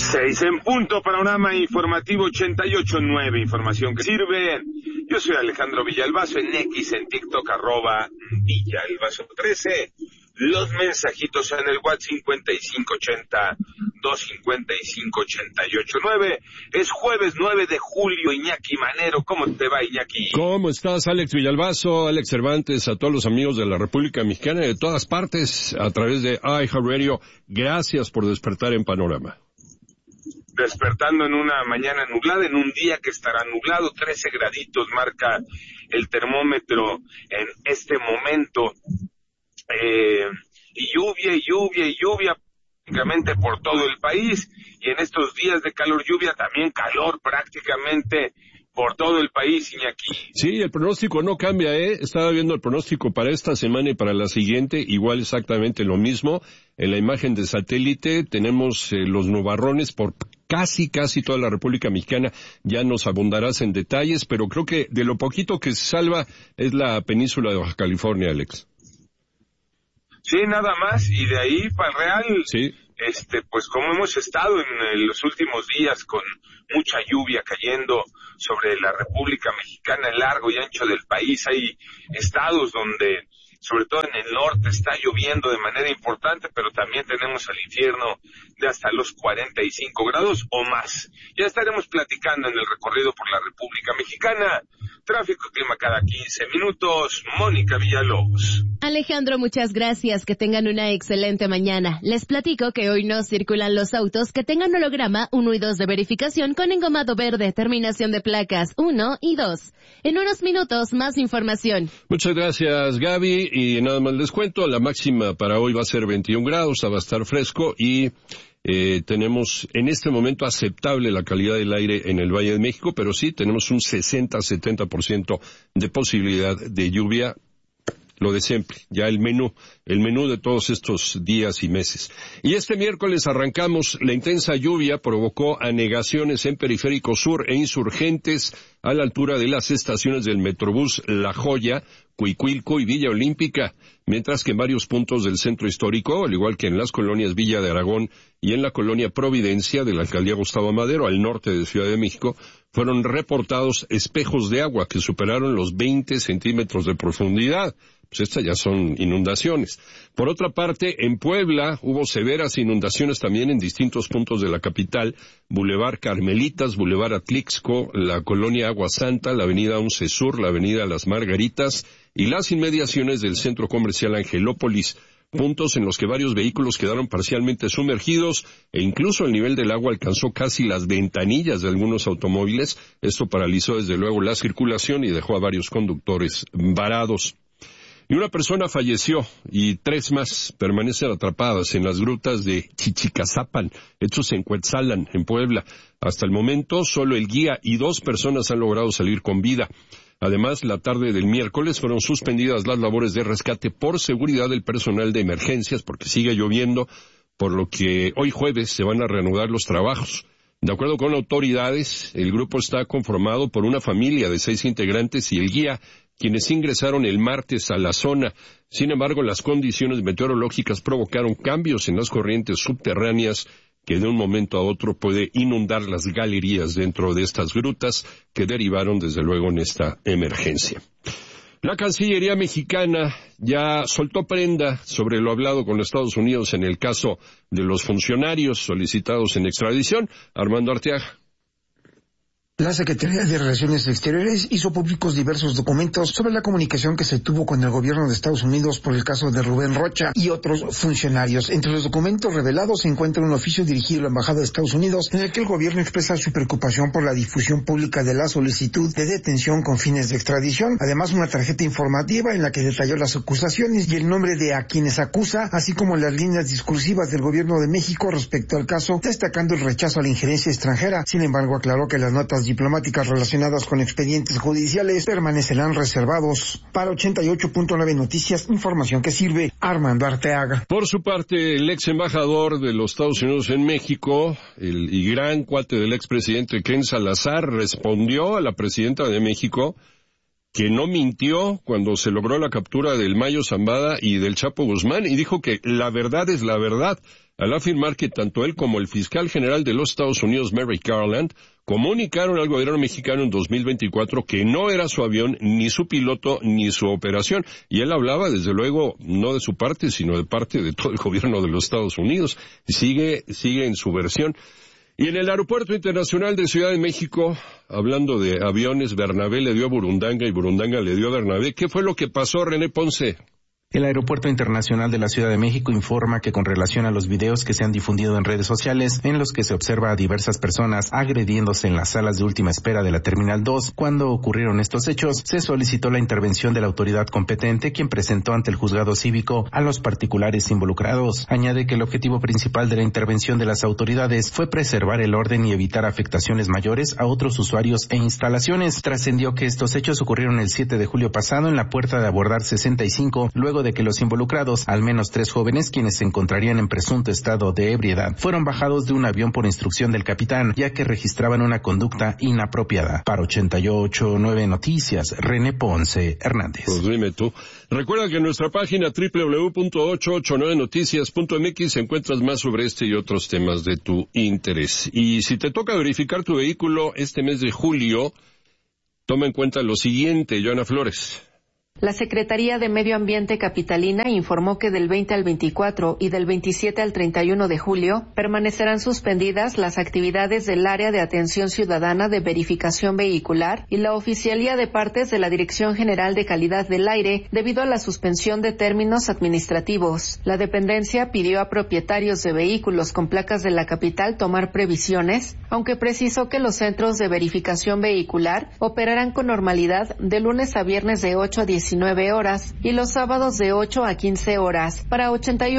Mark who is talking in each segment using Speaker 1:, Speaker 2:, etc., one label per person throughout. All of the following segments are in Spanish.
Speaker 1: 6 en punto, panorama informativo 88.9, información que sirve. Yo soy Alejandro Villalbazo, en X, en TikTok, @Villalbazo13. Los mensajitos en el WhatsApp 5580-255-88.9. Es jueves 9 de julio, Iñaki Manero. ¿Cómo te va, Iñaki?
Speaker 2: ¿Cómo estás, Alex Villalbazo, Alex Cervantes, a todos los amigos de la República Mexicana y de todas partes a través de iHeartRadio? Gracias por despertar en Panorama.
Speaker 1: Despertando en una mañana nublada, en un día que estará nublado, 13 graditos marca el termómetro en este momento. Y lluvia prácticamente por todo el país, y en estos días de calor, lluvia, también calor prácticamente por todo el país, Iñaki.
Speaker 2: Sí, el pronóstico no cambia, Estaba viendo el pronóstico para esta semana y para la siguiente, igual exactamente lo mismo. En la imagen de satélite tenemos los nubarrones por casi toda la República Mexicana. Ya nos abundarás en detalles, pero creo que de lo poquito que se salva es la península de Baja California, Alex.
Speaker 1: Sí, nada más, y de ahí para el Real,
Speaker 2: sí.
Speaker 1: Pues como hemos estado en los últimos días con mucha lluvia cayendo sobre la República Mexicana, el largo y ancho del país, hay estados donde, sobre todo en el norte, está lloviendo de manera importante, pero también tenemos al infierno de hasta los 45 grados o más. Ya estaremos platicando en el recorrido por la República Mexicana. Tráfico y clima cada 15 minutos. Mónica Villalobos.
Speaker 3: Alejandro, muchas gracias. Que tengan una excelente mañana. Les platico que hoy no circulan los autos que tengan holograma 1 y 2 de verificación con engomado verde, terminación de placas 1 y 2. En unos minutos, más información.
Speaker 2: Muchas gracias, Gaby. Y nada más les cuento, la máxima para hoy va a ser 21 grados, va a estar fresco y tenemos en este momento aceptable la calidad del aire en el Valle de México, pero sí tenemos un 60-70% de posibilidad de lluvia. Lo de siempre, ya el menú de todos estos días y meses. Y este miércoles arrancamos, la intensa lluvia provocó anegaciones en Periférico Sur e Insurgentes a la altura de las estaciones del Metrobús La Joya, Cuicuilco y Villa Olímpica, mientras que en varios puntos del centro histórico, al igual que en las colonias Villa de Aragón y en la colonia Providencia de la alcaldía Gustavo Madero, al norte de Ciudad de México, fueron reportados espejos de agua que superaron los 20 centímetros de profundidad. Pues estas ya son inundaciones. Por otra parte, en Puebla hubo severas inundaciones también en distintos puntos de la capital: Boulevard Carmelitas, Boulevard Atlixco, la colonia Agua Santa, la avenida 11 Sur, la avenida Las Margaritas y las inmediaciones del centro comercial Angelópolis, puntos en los que varios vehículos quedaron parcialmente sumergidos e incluso el nivel del agua alcanzó casi las ventanillas de algunos automóviles. Esto paralizó desde luego la circulación y dejó a varios conductores varados. Y una persona falleció y 3 más permanecen atrapadas en las grutas de Chichicazapan, hechos en Cuetzalan, en Puebla. Hasta el momento, solo el guía y 2 personas han logrado salir con vida. Además, la tarde del miércoles fueron suspendidas las labores de rescate por seguridad del personal de emergencias, porque sigue lloviendo, por lo que hoy jueves se van a reanudar los trabajos. De acuerdo con autoridades, el grupo está conformado por una familia de 6 integrantes y el guía, quienes ingresaron el martes a la zona. Sin embargo, las condiciones meteorológicas provocaron cambios en las corrientes subterráneas que de un momento a otro puede inundar las galerías dentro de estas grutas que derivaron desde luego en esta emergencia. La Cancillería mexicana ya soltó prenda sobre lo hablado con Estados Unidos en el caso de los funcionarios solicitados en extradición. Armando Arteaga.
Speaker 4: La Secretaría de Relaciones Exteriores hizo públicos diversos documentos sobre la comunicación que se tuvo con el gobierno de Estados Unidos por el caso de Rubén Rocha y otros funcionarios. Entre los documentos revelados se encuentra un oficio dirigido a la Embajada de Estados Unidos en el que el gobierno expresa su preocupación por la difusión pública de la solicitud de detención con fines de extradición. Además, una tarjeta informativa en la que detalló las acusaciones y el nombre de a quienes acusa, así como las líneas discursivas del gobierno de México respecto al caso, destacando el rechazo a la injerencia extranjera. Sin embargo, aclaró que las notas diplomáticas relacionadas con expedientes judiciales permanecerán reservados. Para 88.9 Noticias, información que sirve, Armando Arteaga.
Speaker 2: Por su parte, el ex embajador de los Estados Unidos en México, y gran cuate del expresidente Ken Salazar, respondió a la presidenta de México que no mintió cuando se logró la captura del Mayo Zambada y del Chapo Guzmán, y dijo que la verdad es la verdad. al afirmar que tanto él como el fiscal general de los Estados Unidos, Merrick Garland, comunicaron al gobierno mexicano en 2024 que no era su avión, ni su piloto, ni su operación. Y él hablaba, desde luego, no de su parte, sino de parte de todo el gobierno de los Estados Unidos. Sigue en su versión. Y en el Aeropuerto Internacional de Ciudad de México, hablando de aviones, Bernabé le dio a Burundanga y Burundanga le dio a Bernabé. ¿Qué fue lo que pasó, René Ponce?
Speaker 5: El Aeropuerto Internacional de la Ciudad de México informa que con relación a los videos que se han difundido en redes sociales, en los que se observa a diversas personas agrediéndose en las salas de última espera de la Terminal 2, cuando ocurrieron estos hechos, se solicitó la intervención de la autoridad competente, quien presentó ante el juzgado cívico a los particulares involucrados. Añade que el objetivo principal de la intervención de las autoridades fue preservar el orden y evitar afectaciones mayores a otros usuarios e instalaciones. Trascendió que estos hechos ocurrieron el 7 de julio pasado en la puerta de abordar 65, luego de que los involucrados, al menos 3 jóvenes, quienes se encontrarían en presunto estado de ebriedad, fueron bajados de un avión por instrucción del capitán, ya que registraban una conducta inapropiada. Para 88.9 Noticias, René Ponce Hernández.
Speaker 2: Pues dime tú. Recuerda que en nuestra página www.889noticias.mx encuentras más sobre este y otros temas de tu interés. Y si te toca verificar tu vehículo este mes de julio, toma en cuenta lo siguiente, Joana Flores.
Speaker 6: La Secretaría de Medio Ambiente capitalina informó que del 20 al 24 y del 27 al 31 de julio permanecerán suspendidas las actividades del Área de Atención Ciudadana de Verificación Vehicular y la Oficialía de Partes de la Dirección General de Calidad del Aire debido a la suspensión de términos administrativos. La dependencia pidió a propietarios de vehículos con placas de la capital tomar previsiones, aunque precisó que los centros de verificación vehicular operarán con normalidad de lunes a viernes de 8 a 19 horas y los sábados de 8 a 15 horas. Para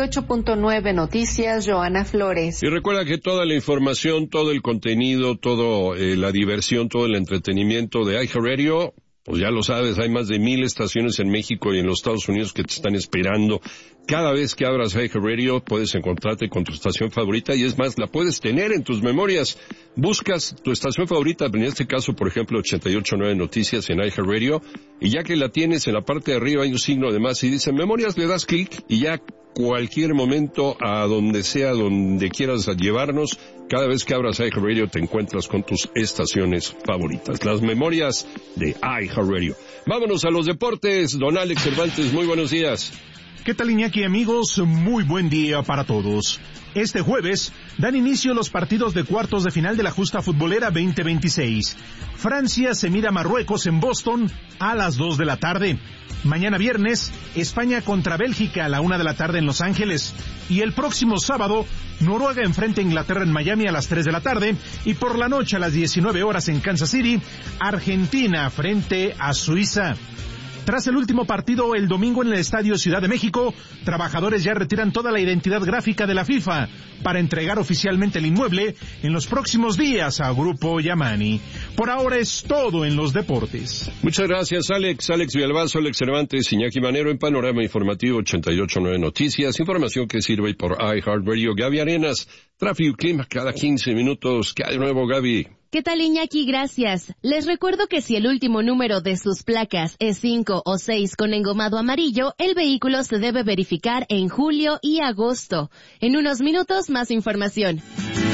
Speaker 6: 88.9 Noticias, Joana Flores.
Speaker 2: Y recuerda que toda la información, todo el contenido, todo la diversión, todo el entretenimiento de iHeartRadio, pues ya lo sabes, hay más de 1,000 estaciones en México y en los Estados Unidos que te están esperando. Cada vez que abras iHeartRadio puedes encontrarte con tu estación favorita y es más, la puedes tener en tus memorias. Buscas tu estación favorita, en este caso, por ejemplo, 88.9 Noticias en iHeartRadio, y ya que la tienes en la parte de arriba hay un signo de más y dice memorias, le das clic y ya cualquier momento, a donde sea, donde quieras llevarnos, cada vez que abras iHeartRadio te encuentras con tus estaciones favoritas. Las memorias de iHeartRadio. Vámonos a los deportes. Don Alex Cervantes, muy buenos días.
Speaker 7: ¿Qué tal, Iñaki, amigos? Muy buen día para todos. Este jueves dan inicio los partidos de cuartos de final de la justa futbolera 2026. Francia se mide a Marruecos en Boston a las 2 de la tarde. Mañana viernes, España contra Bélgica a la 1 de la tarde en Los Ángeles. Y el próximo sábado, Noruega enfrenta a Inglaterra en Miami a las 3 de la tarde. Y por la noche a las 19 horas en Kansas City, Argentina frente a Suiza. Tras el último partido el domingo en el Estadio Ciudad de México, trabajadores ya retiran toda la identidad gráfica de la FIFA para entregar oficialmente el inmueble en los próximos días a Grupo Yamani. Por ahora es todo en los deportes.
Speaker 2: Muchas gracias, Alex. Alex Villalbazo, Alex Cervantes, Iñaki Manero en Panorama Informativo 88.9 Noticias. Información que sirve por iHeartRadio. Gaby Arenas, tráfico y clima cada 15 minutos. ¿Qué hay de nuevo, Gaby?
Speaker 3: ¿Qué tal, Iñaki? Gracias. Les recuerdo que si el último número de sus placas es 5 o 6 con engomado amarillo, el vehículo se debe verificar en julio y agosto. En unos minutos, más información.